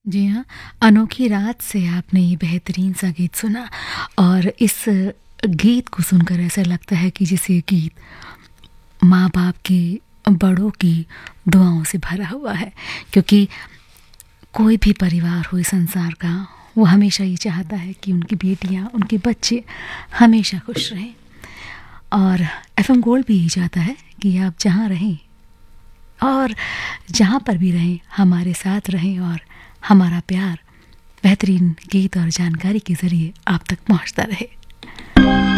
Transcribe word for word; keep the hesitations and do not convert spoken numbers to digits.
जी हाँ, अनोखी रात से आपने ये बेहतरीन सा गीत सुना और इस गीत को सुनकर ऐसा लगता है कि जैसे ये गीत माँ-बाप की, बड़ों की दुआओं से भरा हुआ है, क्योंकि कोई भी परिवार हो इस संसार का, वो हमेशा ये चाहता है कि उनकी बेटियाँ, उनके बच्चे हमेशा खुश रहें। और एफएम गोल्ड भी यही चाहता है कि आप जहाँ रहें और जहाँ पर भी रहें, हमारे साथ रहें और हमारा प्यार बेहतरीन गीत और जानकारी के ज़रिए आप तक पहुँचता रहे।